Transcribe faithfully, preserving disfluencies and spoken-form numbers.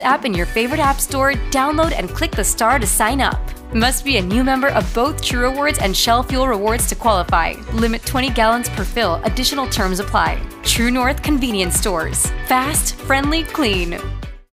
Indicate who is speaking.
Speaker 1: App in your favorite app store, download and click the star to sign up. Must be a new member of both True Rewards and Shell Fuel Rewards to qualify. Limit twenty gallons per fill. Additional terms apply. True North Convenience Stores. Fast, friendly, clean.